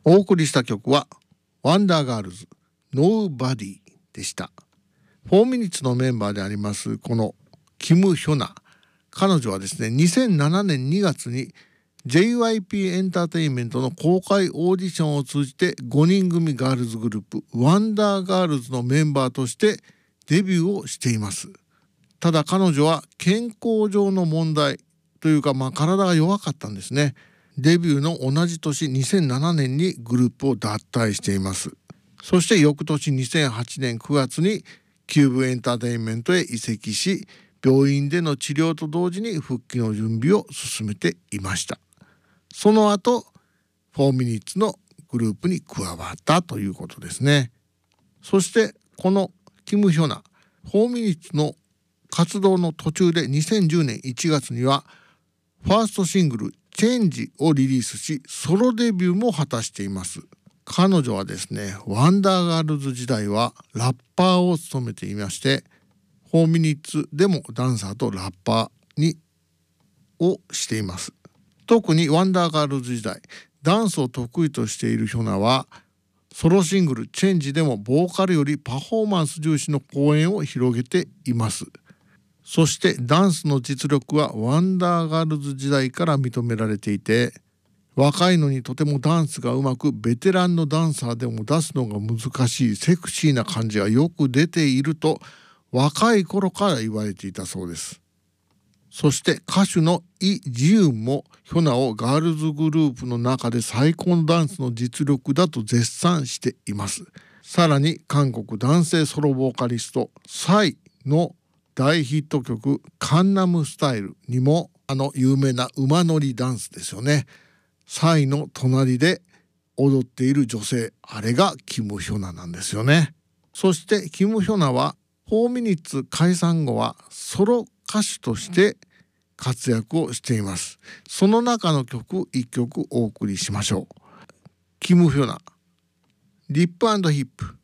お送りした曲はワンダーガールズ Nobody でした。4ミニッツのメンバーでありますこのキム・ヒョナ、彼女はですね、2007年2月に JYP エンターテインメントの公開オーディションを通じて5人組ガールズグループワンダーガールズのメンバーとしてデビューをしています。ただ彼女は健康上の問題というか、体が弱かったんですね。デビューの同じ年2007年にグループを脱退しています。そして翌年2008年9月にキューブエンターテインメントへ移籍し、病院での治療と同時に復帰の準備を進めていました。その後4ミニッツのグループに加わったということですね。そしてこのキム・ヒョナ、4ミニッツの活動の途中で2010年1月にはファーストシングルチェンジをリリースし、ソロデビューも果たしています。彼女はですね、ワンダーガールズ時代はラッパーを務めていまして、4ミニッツでもダンサーとラッパーをしています。特にワンダーガールズ時代、ダンスを得意としているヒョナはソロシングルチェンジでもボーカルよりパフォーマンス重視の公演を広げています。そしてダンスの実力はワンダーガールズ時代から認められていて、若いのにとてもダンスがうまく、ベテランのダンサーでも出すのが難しいセクシーな感じがよく出ていると若い頃から言われていたそうです。そして歌手のイ・ジユンもヒョナをガールズグループの中で最高のダンスの実力だと絶賛しています。さらに韓国男性ソロボーカリストサイの大ヒット曲カンナムスタイルにも有名な馬乗りダンスですよね。サイの隣で踊っている女性、あれがキム・ヒョナなんですよね。そしてキム・ヒョナは4ミニッツ解散後はソロ歌手として活躍をしています。その中の曲1曲お送りしましょう。キム・ヒョナ、リップ&ヒップ。